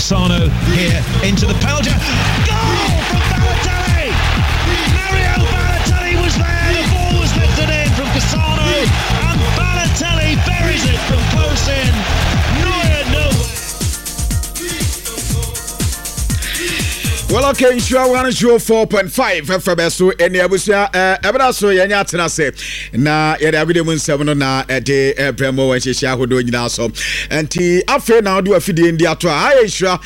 Cassano here into the penalty. Goal from Balotelli! Mario Balotelli was there, the ball was lifted in from Cassano, and Balotelli buries it from close in. Neuer nowhere. Well, okay, sure, 104.5 FM so any abusia ebra so yenya atena se na yede agode mu nsem na ede bremo wan hihia hodo nyina so enti afi na do afide ndi ato a sure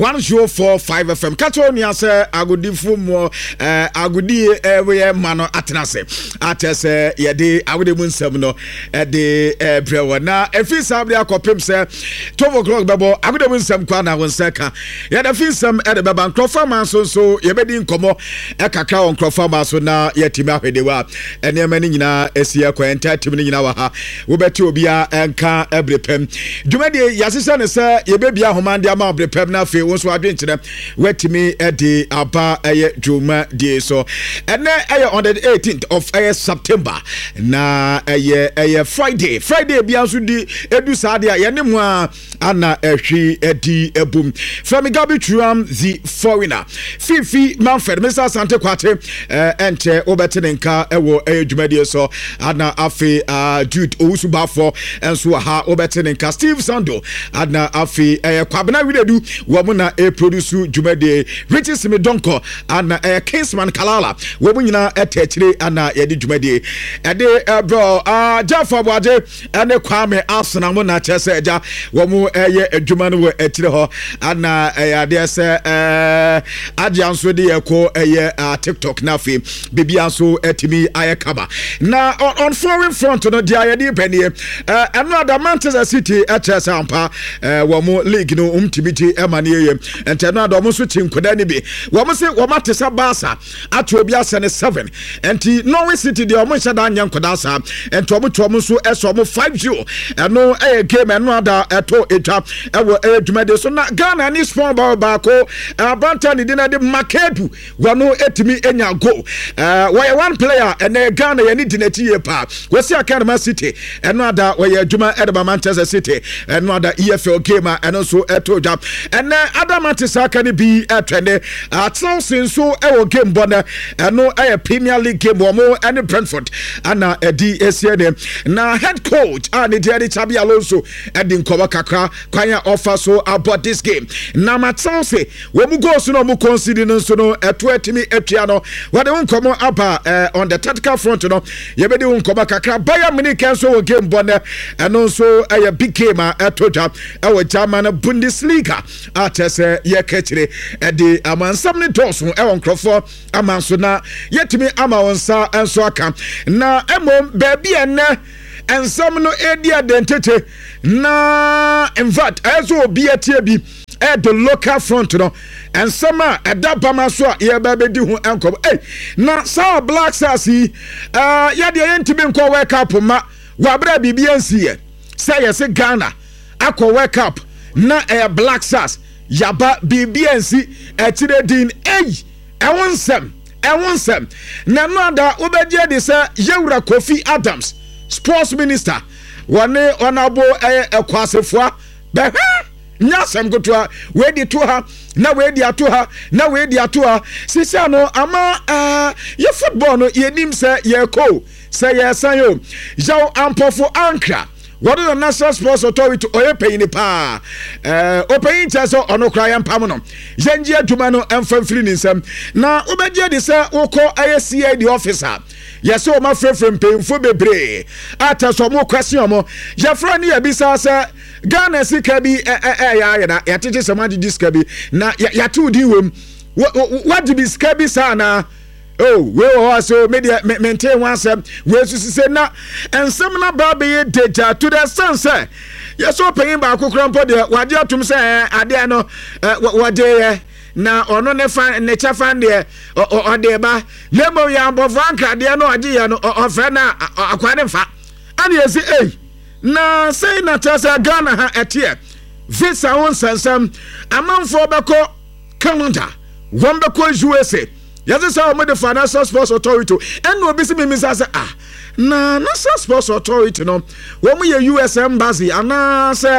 104.5 FM kato ni ase agodifu mo agodi we ma no atena se atese yede agode mu nsem no ede brewo na efi sabri akopem se 12 o'clock bebo agode mu nsem kwa na wonseka yede fi nsem ede beba nkrofama so yebedi nkomo ekakra on crofama so na yetimi ahwedewa enema ni nyina esia kwa entertainment nyina wa ha wobeti obia enka ebrepem dwumade yasesa ne se yebebia homande ama ebrepem na fe wonso adwenkyere wetimi edi aba eye dwumade so ene eye on the 18th of September na eye Friday bia so di edu saade a yene mu ana ehwi edi ebum from Gabi Truam the foreigner Fifi Manfred Mr. Sante Kwate ente obetenenka ewo edwumade so ana afi Jude Owusubafo enso ha obetenenka Steve Sando ana afi Kwabena Widedu wo mu na produce dwumade Richie Simidonko ana Kingsman Kalala wo mu nyina etechire ana yedi dwumade ede bro Jaffa Boade ene Kwame Arsenal mu na chese eja wo mu edwuma no wo etire ho ana ade se Adianso de yeko TikTok na fi bibia so etimi ayekaba na on foreign front no dia yedi penie another Manchester City etesa ampa wo mo league no umtibiti emaneye ente no adom so chinkoda ni bi wo mo se wo matesa Barca ato obi asene 7 enti Norwich City de omo hyada anya nkoda sa enti omo to omo so eso omo 5-0 eno game eno ada eto etwa ewo edwumade so na Ghana ni spawn ba ko abanta ni dina de Makedu wano etimi enya go why one player ene Ghana yani dinati ye pa wasi Academy City eno ada why adwuma edeba Manchester City eno ada EFL game eno so eto jam ene Adamati Saka ni bi etwene Chelsea so ewo game bona eno Premier League game wo ene Brentford ana edi esiene na head coach ani Thierry Chabi Alonso edi nkoba kakra kwanya offer so about this game na ma Chelsea wo mu go so no mu consider no so no eto etimi etua no wade won komo apa on the tactical front no yebedi won koba kakra Bayern Munich so wo game bona eno so big game eto ja ewo German Bundesliga atese ye kechire edi amansam ne toso ewo nkrofo amanso na yetimi ama wonsa enso aka na emom baby enne ensam no edi identity na in fact ezo obi atie bi at the local front no and sama edabama so ye ba bedi hu enkom na sa Black Stars ya de yentimi nko World Cup ma wabra bibia nsie say yes Ghana akọ World Cup na Black Stars yaba bibia nsi etire din ewonsem na no ada obeje de say Yewura Kofi Adams sports minister wane onabo ekwasefua be nyasem gotoa we di to ha na we di ato ha na we di ato ha sisi no ama ye football no ye nim say ye ko say ye san yo yaw ampofo ankra what is the National Sports Authority oyepeyin pa opeyin cheso onokra yampam no yenje adwuma no emfamfiri ninsam na obeje de say woko ICI the officer yes o ma frefrem pemfo bebre ataso mo question mo ya fra ni ebisa say Ghana sika bi ya na yatete samadi diska bi na ya tu di wom what be sika bi sana oh we also media maintain one say we say na ensem na ba be data to the sense yes o paying ba kokrampo de wade atum say ade no wade na ono ne fan ne chafan de o de ba lemo ya bo franka de no ade ya no o fe na akwade fa ade say na say na tasa Ghana ha etie visa won sansam amanfo beko Canada won beko USA yes say o the Financial Sports Authority and no be se me say na National Sports Authority no wo mu ye US embassy ana say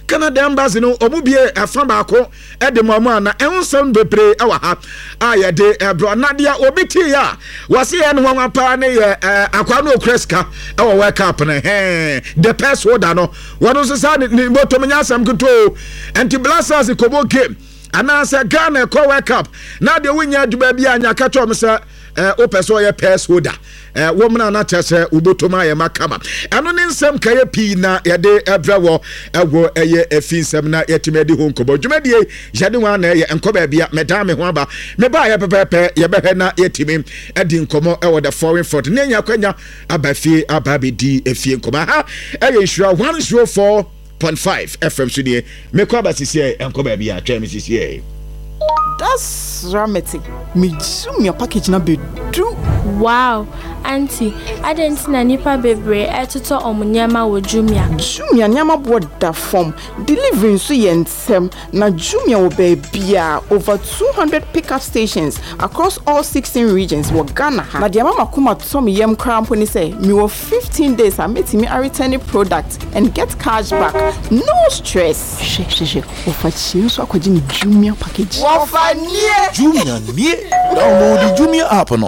Canada embassy no omubie afa baako e de mama na ensem bebre e wa ha a ye de bro nadia obi ti ya wase ye no nwa pa ne ye akwa no okreska e wo world cup na the pass order no wono so sa ni moto menya asam kuto anti blasters kobo game anasa Ghana ko world cup na de wonya aduba bia anya ka to mse opeso ye pass order womna na tese ubotoma ye makama eno ne nsem kaye pi na ye de ebrawo ewo eye efinsem na yetimedi ho nkobo dwumadie jade wan na ye enkoba bia medame ho aba me ba ye pepepe ye behwe na yetimi edi nkomo ewo the foreign fort nenya kwanya abafie ababedi efie nkomo ha eye nsura 104.5 FM studie me kwa basisi enkoba bia twem sisi. That's dramatic. Me zoom your package na be do. Wow, auntie, I didn't na nipa bebre etuto omunyama wo Jumia. Jumia nyama board da form. Delivering so yensem na Jumia wo be bia over 200 pickup stations across all 16 regions wo Ghana. Na dia mama kuma to me yem cramp ni say me wo 15 days I met me a returning product and get cash back. No stress. She. Ofa chi so akwaji ni Jumia package. Jumia nie download the Jumia app no.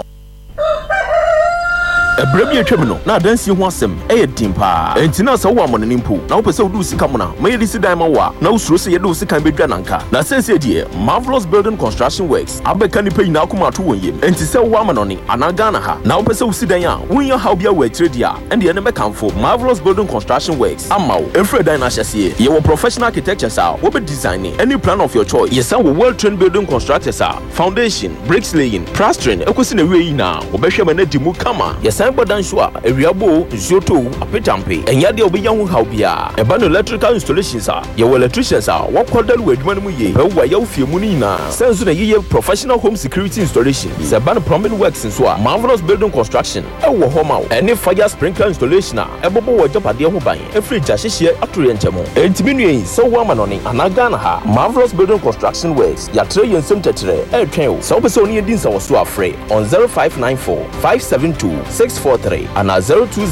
Ebremi etwem na dansi ho asem dimpa entina sa wo amone nimpo na wo pese wo du sika mona ma yedi si dan ma wa na wo suro se yedi wo sika bedwa nanka na sense die Marvelous Building Construction Works abeka ni panyina akoma to wonyem enti se wo amanoni anagana ha na wo pese wo si dan a wonya how bia wo atredia ende ye ne mekamfo Marvelous Building Construction Works amaw efre dan na hyese ye wo professional architects a wo be designing any plan of your choice ye san wo well trained building constructors a foundation bricks laying plastering ekosi na wi na wo behwe ma na dimu kama ye Bodan Shua, a Riabo, Zoto, a Petampe, and Yadia Obiyan Haubia, a band electrical installations are your electricians are what called with Manuye, where you feel Munina, sends a year professional home security installation, is a band plumbing works in Swa, Marvelous Building Construction, a Wahoma, any fire sprinkler installation, a Bobo job at the Hobay, a free Jashish at Trientamo, and Timini, so Wamanoni, and Aganaha, Marvelous Building Construction Works, Yatre and Sumtetre, a trail, so Pessonia Dinsa was to afraid on 0594 572 643 and at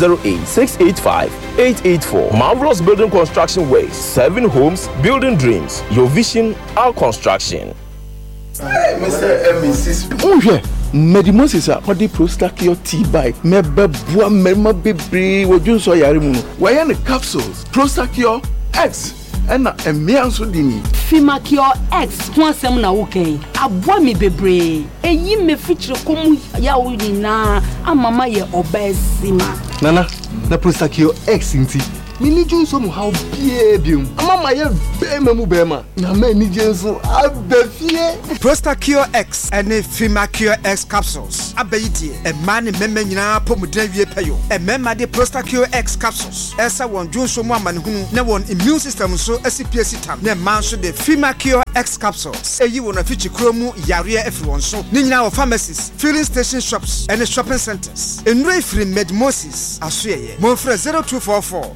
0208-685-884. Marvelous Building Construction Works, 7 homes, building dreams. Your vision, our construction. Hey, Mr. M6. Oh, yeah. Medimosis are body prostakio tea by Meba Bua Mema Bibri, Wojun Soyarimu. Why are the capsules? Prostakio X. And a mean so dini. Fimakio X, one semina okay. A boy me bebre. A ye me feature come ya na a mama ye obesima. Nana, na Prostakio X inti. Mini Jun somehow baby. Mama ye bema bema. Na me ni jenso abefie. Prostakio X and Fimakio X capsules. Abeyitie. A man meme nyina pomuden wie payo. A memma de Prostakio X capsules. Esa won Jun so mo man hunu na won immune system so SPC tam. Na man so de Fimakio X capsules. Eyi won afichi kromu yare everyone so. Ni nyina wo pharmacies, filling station shops and shopping centers. Enwe free Medimosis asoye. Mo frɛ 0244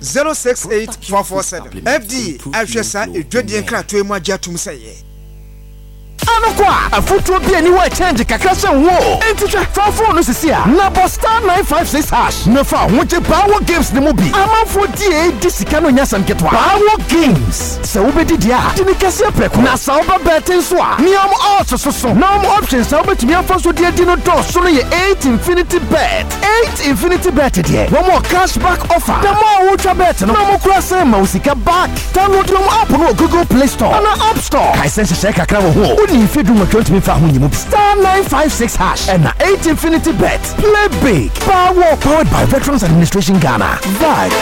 068447. FD ahwesa edwadie nkrato emu ajatum seye. Anokwa afutuo bi ani wa change kakra se wo entitwa phone no sisia na star 956 hash na fa woje Power Games ne mo bi amanfo die disika no nyasam ketwa Power Games se wo bedi dia dini kase preko na sa oba beten so a niam odds so no options sa obetumi afo so die di no do so no ye 8 infinity bet die one more cashback offer the more wo twa bet no mo kura se ma usika back download no app no Google Play Store and App Store kai sense share kakra wo ho ni fedu mo 20 fa hunyimu star 956 hash and 8 infinity bet play big powered by Veterans Administration Ghana vibe.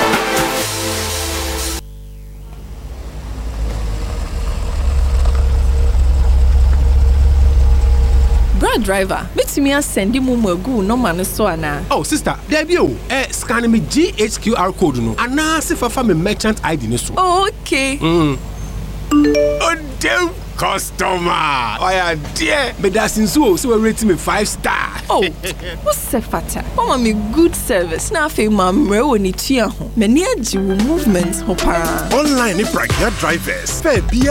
Brad driver, betimi assendi mu magu no man so ana. Oh sister, there be o. Scan me GHQR code no. Ana se fa me merchant ID ni so. Oh, okay. Oh damn customer. Oh yeah, dear. Me da sinso so we rate me 5 star. Oh, what's the fata? Mama me good service. Na fe mamre woni tua ho. Me ni agi movement ho para. Online ni pragya drivers. Fair be